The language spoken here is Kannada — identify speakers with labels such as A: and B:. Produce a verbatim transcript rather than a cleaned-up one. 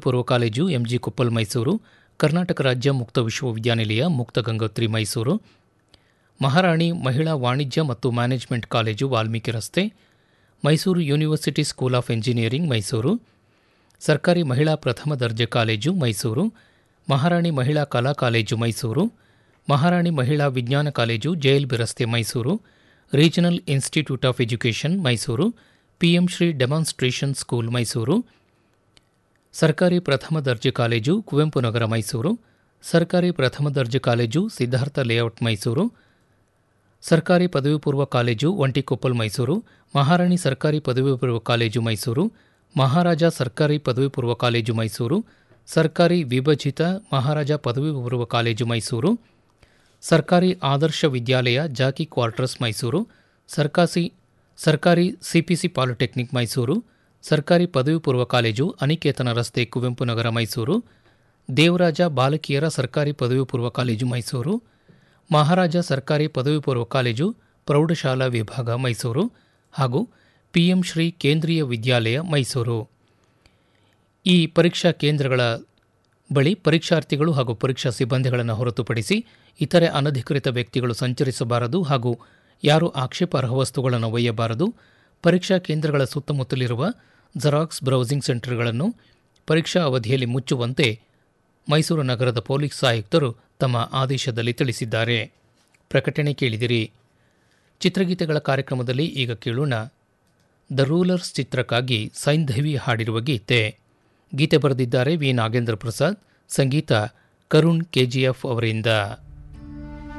A: ಪೂರ್ವ ಕಾಲೇಜು ಎಂಜಿ ಕೊಪ್ಪಲ್ ಮೈಸೂರು, ಕರ್ನಾಟಕ ರಾಜ್ಯ ಮುಕ್ತ ವಿಶ್ವವಿದ್ಯಾನಿಲಯ ಮುಕ್ತ ಗಂಗೋತ್ರಿ ಮೈಸೂರು, ಮಹಾರಾಣಿ ಮಹಿಳಾ ವಾಣಿಜ್ಯ ಮತ್ತು ಮ್ಯಾನೇಜ್ಮೆಂಟ್ ಕಾಲೇಜು ವಾಲ್ಮೀಕಿ ರಸ್ತೆ, Mysuru university school of engineering Mysuru, ಸರ್ಕಾರಿ ಮಹಿಳಾ ಪ್ರಥಮ ದರ್ಜೆ ಕಾಲೇಜು ಮೈಸೂರು, ಮಹಾರಾಣಿ ಮಹಿಳಾ ಕಲಾ ಕಾಲೇಜು ಮೈಸೂರು, ಮಹಾರಾಣಿ ಮಹಿಳಾ ವಿಜ್ಞಾನ ಕಾಲೇಜು ಜೆಎಲ್ಬಿ ರಸ್ತೆ Mysuru, regional institute of education Mysuru, PM Shri demonstration school Mysuru, ಸರ್ಕಾರಿ ಪ್ರಥಮ ದರ್ಜೆ ಕಾಲೇಜು ಕುವೆಂಪು ನಗರ ಮೈಸೂರು, ಸರ್ಕಾರಿ ಪ್ರಥಮ ದರ್ಜೆ ಕಾಲೇಜು ಸಿದ್ಧಾರ್ಥ ಲೇಔಟ್ ಮೈಸೂರು, ಸರ್ಕಾರಿ ಪದವಿ ಪೂರ್ವ ಕಾಲೇಜು ಒಂಟಿಕೊಪ್ಪಲ್ ಮೈಸೂರು, ಮಹಾರಾಣಿ ಸರ್ಕಾರಿ ಪದವಿ ಪೂರ್ವ ಕಾಲೇಜು ಮೈಸೂರು, ಮಹಾರಾಜ ಸರ್ಕಾರಿ ಪದವಿ ಪೂರ್ವ ಕಾಲೇಜು ಮೈಸೂರು, ಸರ್ಕಾರಿ ವಿಭಜಿತ ಮಹಾರಾಜ ಪದವಿ ಪೂರ್ವ ಕಾಲೇಜು ಮೈಸೂರು, ಸರ್ಕಾರಿ ಆದರ್ಶ ವಿದ್ಯಾಲಯ ಜಾಕಿ ಕ್ವಾರ್ಟರ್ಸ್ ಮೈಸೂರು, ಸರ್ಕಾಸಿ ಸರ್ಕಾರಿ ಸಿಪಿಸಿ ಪಾಲಿಟೆಕ್ನಿಕ್ ಮೈಸೂರು, ಸರ್ಕಾರಿ ಪದವಿ ಪೂರ್ವ ಕಾಲೇಜು ಅನಿಕೇತನ ರಸ್ತೆ ಕುವೆಂಪು ನಗರ ಮೈಸೂರು, ದೇವರಾಜ ಬಾಲಕಿಯರ ಸರ್ಕಾರಿ ಪದವಿ ಪೂರ್ವ ಕಾಲೇಜು ಮೈಸೂರು, ಮಹಾರಾಜ ಸರ್ಕಾರಿ ಪದವಿ ಪೂರ್ವ ಕಾಲೇಜು ಪ್ರೌಢಶಾಲಾ ವಿಭಾಗ ಮೈಸೂರು ಹಾಗೂ ಪಿಎಂ ಶ್ರೀ ಕೇಂದ್ರೀಯ ವಿದ್ಯಾಲಯ ಮೈಸೂರು. ಈ ಪರೀಕ್ಷಾ ಕೇಂದ್ರಗಳ ಬಳಿ ಪರೀಕ್ಷಾರ್ಥಿಗಳು ಹಾಗೂ ಪರೀಕ್ಷಾ ಸಿಬ್ಬಂದಿಗಳನ್ನು ಹೊರತುಪಡಿಸಿ ಇತರೆ ಅನಧಿಕೃತ ವ್ಯಕ್ತಿಗಳು ಸಂಚರಿಸಬಾರದು ಹಾಗೂ ಯಾರೂ ಆಕ್ಷೇಪಾರ್ಹ ವಸ್ತುಗಳನ್ನು ಒಯ್ಯಬಾರದು. ಪರೀಕ್ಷಾ ಕೇಂದ್ರಗಳ ಸುತ್ತಮುತ್ತಲಿರುವ ಜೆರಾಕ್ಸ್ ಬ್ರೌಸಿಂಗ್ ಸೆಂಟರ್ಗಳನ್ನು ಪರೀಕ್ಷಾ ಅವಧಿಯಲ್ಲಿ ಮುಚ್ಚುವಂತೆ ಮೈಸೂರು ನಗರದ ಪೊಲೀಸ್ ಆಯುಕ್ತರು ತಮ್ಮ ಆದೇಶದಲ್ಲಿ ತಿಳಿಸಿದ್ದಾರೆ. ಪ್ರಕಟಣೆ ಕೇಳಿದಿರಿ. ಚಿತ್ರಗೀತೆಗಳ ಕಾರ್ಯಕ್ರಮದಲ್ಲಿ ಈಗ ಕೇಳೋಣ ದ ರೂಲರ್ಸ್ ಚಿತ್ರಕ್ಕಾಗಿ ಸೈಂಧವಿ ಹಾಡಿರುವ ಗೀತೆ. ಗೀತೆ ಬರೆದಿದ್ದಾರೆ ವಿ ನಾಗೇಂದ್ರ ಪ್ರಸಾದ್, ಸಂಗೀತ ಕರುಣ್ ಕೆಜಿಎಫ್ ಅವರಿಂದ.